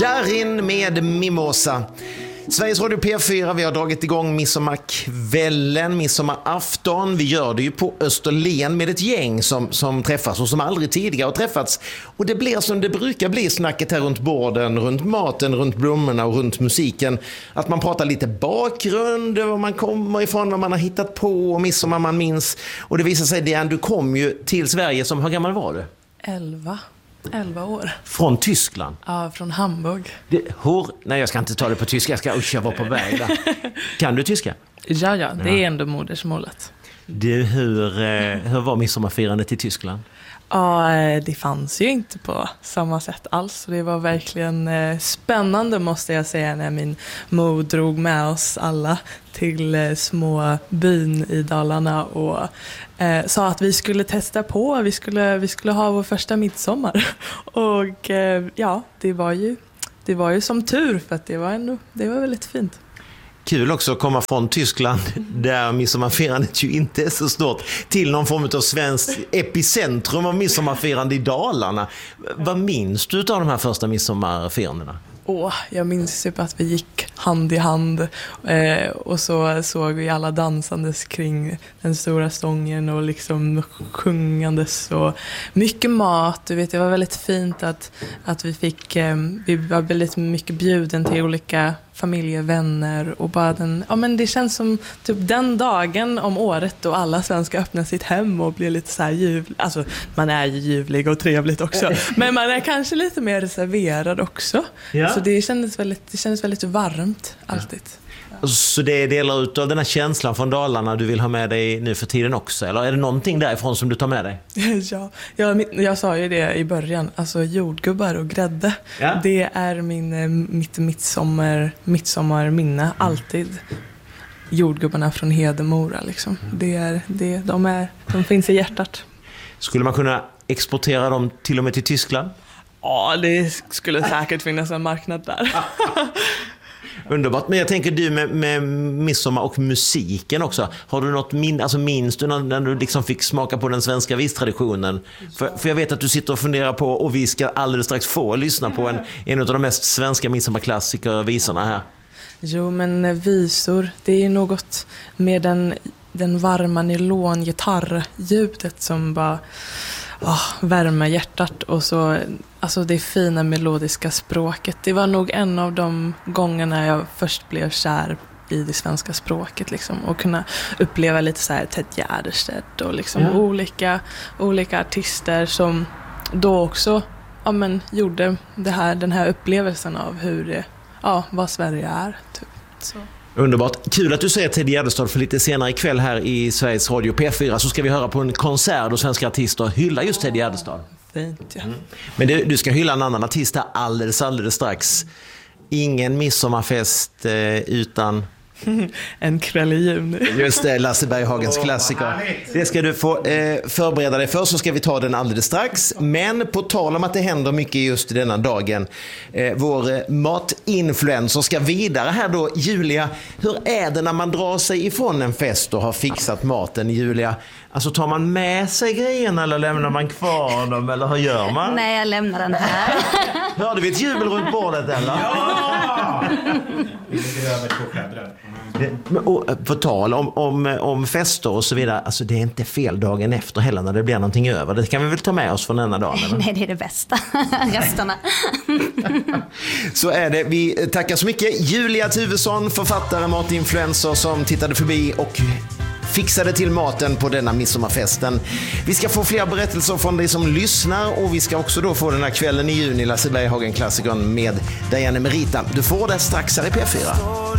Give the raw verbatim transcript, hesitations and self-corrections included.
Darin med Mimosa. Sveriges Radio P fyra, vi har dragit igång midsommarkvällen, midsommarafton. Vi gör det ju på Österlen med ett gäng som, som träffas och som aldrig tidigare har träffats. Och det blir som det brukar bli snacket här runt borden, runt maten, runt blommorna och runt musiken. Att man pratar lite bakgrund, var man kommer ifrån, vad man har hittat på och midsommar man minns. Och det visar sig, Diane, du kom ju till Sverige som, hur gammal var du? Elva. Elva år. Från Tyskland? Ja, från Hamburg. Det, hur? Nej, jag ska inte ta det på tyska. Jag ska, usch, jag var på väg där. Kan du tyska? Ja, ja, det är ändå modersmålet. Du, hur, hur var midsommarfirandet i Tyskland? Ja, det fanns ju inte på samma sätt alls. Det var verkligen spännande, måste jag säga, när min mor drog med oss alla till små byn i Dalarna och eh, sa att vi skulle testa på, vi skulle, vi skulle ha vår första midsommar. Och eh, ja, det var ju det var ju som tur, för att det var ändå, det var väldigt fint. Kul också att komma från Tyskland, där midsommarfirandet ju inte är så stort, till någon form av svenskt epicentrum av midsommarfirande i Dalarna. Vad minns du av de här första midsommarfirandena? Åh, jag minns typ att vi gick hand i hand eh, och så såg vi alla dansandes kring den stora stången och liksom sjungandes och mycket mat. Du vet, det var väldigt fint att, att vi fick, eh, vi var väldigt mycket bjuden till olika familjevänner och bara den, ja men det känns som typ den dagen om året då alla svenskar öppnar sitt hem och blir lite så här ljuvlig. Alltså man är ju ljuvlig och trevligt också, men man är kanske lite mer reserverad också. Ja. Så det kändes väldigt, det kändes väldigt varmt alltid. Ja. Så det är delar ut av den här känslan från Dalarna du vill ha med dig nu för tiden också, eller är det någonting därifrån som du tar med dig? Ja, jag, jag sa ju det i början, alltså jordgubbar och grädde, ja. Det är min, mitt midsommar, midsommarminne, mm. alltid. Jordgubbarna från Hedemora liksom. Mm. Det är, det, de, är, de finns i hjärtat. Skulle man kunna exportera dem till och med till Tyskland? Ja, det skulle säkert finnas en marknad där. Underbart, men jag tänker du med, med midsommar och musiken också. Har du något min, alltså minns du när, när du liksom fick smaka på den svenska vistraditionen? För, för jag vet att du sitter och funderar på, och vi ska alldeles strax få lyssna på en, en av de mest svenska midsommarklassiker visorna här. Jo, men visor, det är något med den, den varma nylongitarrljudet som bara oh, värmer hjärtat, och så alltså det fina melodiska språket. Det var nog en av de gångerna jag först blev kär i det svenska språket liksom, och kunna uppleva lite så här Ted Gärdestad och liksom ja. olika olika artister som då också ja men gjorde det här, den här upplevelsen av hur det, ja, vad Sverige är typ. Så. Underbart. Kul att du säger Ted Gärdestad, för lite senare ikväll här i Sveriges Radio P fyra så ska vi höra på en konsert då svenska artister hyllar just Ted Gärdestad. Fint, ja. Mm. Men du, du ska hylla en annan artist alldeles, alldeles strax. Ingen midsommarfest eh, utan... en kväll i juni. Just det, Lasse Berghagens oh, klassiker. Det ska du få eh, förbereda dig för, så ska vi ta den alldeles strax. Men på tal om att det händer mycket just i denna dagen, eh, vår eh, matinfluencer ska vidare här då. Julia, hur är det när man drar sig ifrån en fest och har fixat maten, Julia? Alltså tar man med sig grejerna eller lämnar man kvar dem, eller hur gör man? Nej, jag lämnar den här. Hörde vi ett jubel runt bordet, eller? Ja! Vi lägger över på skäddren. Och på tal om, om, om fester och så vidare, alltså det är inte fel dagen efter heller när det blir någonting över. Det kan vi väl ta med oss från denna dagen, eller? Nej, det är det bästa. Resterna. Så är det. Vi tackar så mycket Julia Tuvesson, författare, matinfluencer, som tittade förbi och fixade till maten på denna midsommarfesten. Vi ska få fler berättelser från dig som lyssnar, och vi ska också då få den här kvällen i juni, Lasse Berghagen-klassikern med Diane Merita. Du får det strax här i P fyra.